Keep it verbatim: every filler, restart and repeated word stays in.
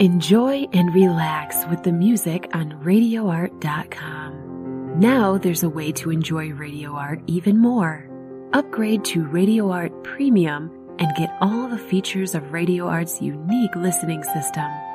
Enjoy and relax with the music on radio art dot com. Now there's a way to enjoy Radio Art even more. Upgrade to Radio Art Premium and get all the features of Radio Art's unique listening system.